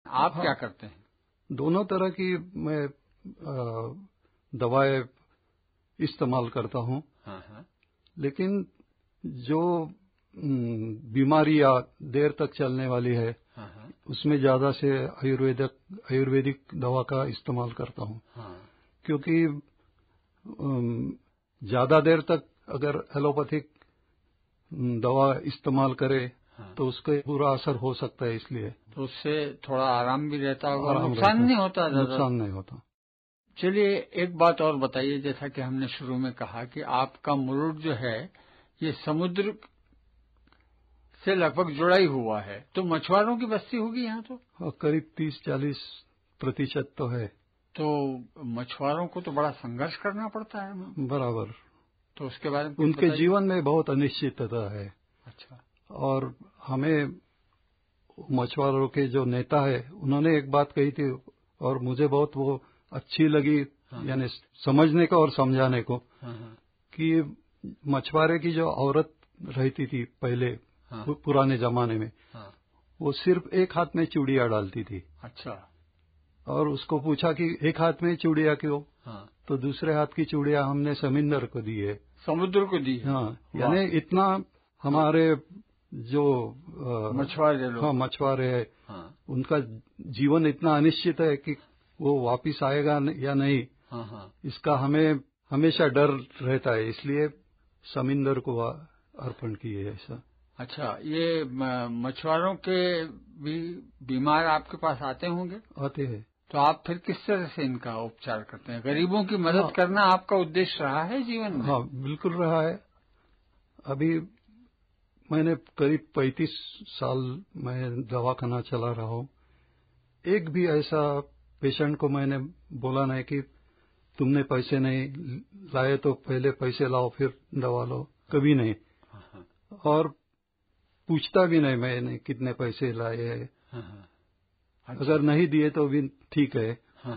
आप क्या करते हैं? दोनों तरह की मैं दवाएं इस्तेमाल करता हूं। हाँ। लेकिन जो बीमारियां देर तक चलने वाली है, हाँ। उसमें ज्यादा से आयुर्वेदिक दवा का इस्तेमाल करता हूं। हाँ। क्योंकि ज्यादा देर तक अगर एलोपैथिक दवा इस्तेमाल करे तो उसका बुरा असर हो सकता है, इसलिए तो उससे थोड़ा आराम भी रहता होगा, आराम नुकसान रहता, नहीं होता ज्यादा? नुकसान नहीं होता। चलिए एक बात और बताइए, जैसा कि हमने शुरू में कहा कि आपका मुरुड जो है ये समुद्र से लगभग जुड़ा ही हुआ है, तो मछुआरों की बस्ती होगी यहाँ तो? करीब 30-40% तो है। तो मछुआरों को तो बड़ा संघर्ष करना पड़ता है। बराबर। तो उसके बारे में उनके जीवन में बहुत अनिश्चितता है। अच्छा। और हमें मछुआरों के जो नेता है उन्होंने एक बात कही थी और मुझे बहुत वो अच्छी लगी। हाँ। यानी समझने को और समझाने को। हाँ। कि मछुआरे की जो औरत रहती थी पहले, हाँ। पुराने जमाने में, हाँ। वो सिर्फ एक हाथ में चूड़िया डालती थी। अच्छा। और उसको पूछा कि एक हाथ में चूड़िया क्यों? हाँ। तो दूसरे हाथ की चूड़िया हमने समुद्र को दी है। समुद्र को दी है? हाँ, यानी इतना हमारे जो मछुआरे लोग, हाँ मछुआरे है, हाँ, उनका जीवन इतना अनिश्चित है कि वो वापिस आएगा या नहीं। हाँ। हाँ। इसका हमें हमेशा डर रहता है, इसलिए समुद्र को अर्पण किए ऐसा। अच्छा, ये मछुआरों के भी बीमार आपके पास आते होंगे? आते हैं। तो आप फिर किस तरह से इनका उपचार करते हैं? गरीबों की मदद करना आपका उद्देश्य रहा है जीवन में? हाँ, बिल्कुल रहा है। अभी मैंने करीब 35 साल मैं दवाखाना चला रहा हूँ। एक भी ऐसा पेशेंट को मैंने बोला नहीं कि तुमने पैसे नहीं लाए तो पहले पैसे लाओ फिर दवा लो, कभी नहीं। और पूछता भी नहीं मैंने कितने पैसे लाए हैं। अच्छा। अगर नहीं दिए तो भी ठीक है।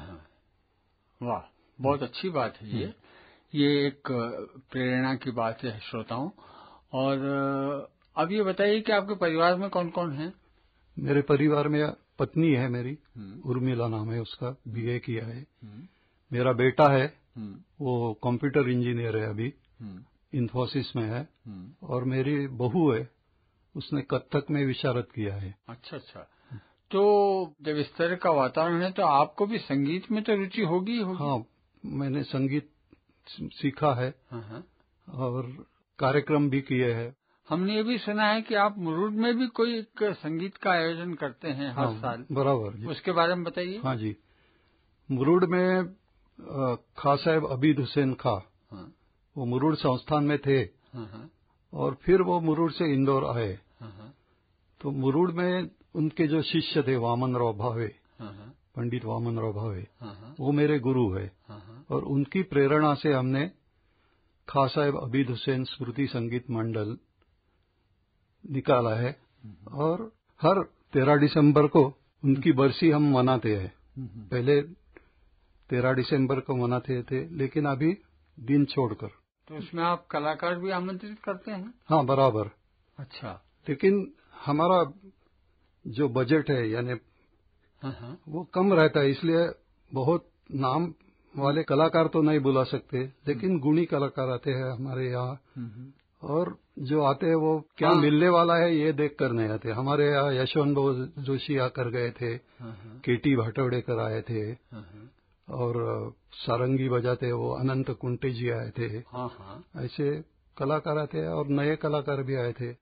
वाह, बहुत अच्छी बात है ये एक प्रेरणा की बात है श्रोताओं। और अब ये बताइए कि आपके परिवार में कौन कौन है? मेरे परिवार में पत्नी है मेरी, उर्मिला नाम है उसका, बीए किया है। मेरा बेटा है, वो कंप्यूटर इंजीनियर है, अभी इन्फोसिस में है। और मेरी बहू है, उसने कत्थक में विशारद किया है। अच्छा अच्छा। तो जब इस तरह का वातावरण है तो आपको भी संगीत में तो रुचि होगी? हाँ, मैंने संगीत सीखा है। और कार्यक्रम भी किए हैं। हमने ये भी सुना है कि आप मुरुड में भी कोई एक संगीत का आयोजन करते हैं हर साल। बराबर जी। उसके बारे में बताइए। हाँ जी, मुरुड में खां साहब अबीद हुसैन खां, वो मुरुड संस्थान में थे। और फिर वो मुरुड से इंदौर आए। तो मुरुड में उनके जो शिष्य थे वामन राव भावे, पंडित वामन राव भावे, वो मेरे गुरु है। और उनकी प्रेरणा से हमने खां साहब अबीद हुसैन स्मृति संगीत मंडल निकाला है। और हर 13 दिसंबर को उनकी बरसी हम मनाते हैं। पहले 13 दिसंबर को मनाते थे, लेकिन अभी दिन छोड़कर। तो उसमें आप कलाकार भी आमंत्रित करते हैं? हाँ, बराबर। अच्छा। लेकिन हमारा जो बजट है यानी वो कम रहता है, इसलिए बहुत नाम वाले कलाकार तो नहीं बुला सकते, लेकिन गुणी कलाकार आते हैं हमारे यहाँ। और जो आते हैं वो क्या मिलने वाला है ये देख कर नहीं आते। हमारे यहाँ यशवंत जोशी आकर गए थे, केटी भाटवड़ेकर आए थे, और सारंगी बजाते वो अनंत कुंटे जी आए थे। ऐसे कलाकार आते हैं और नए कलाकार भी आए थे।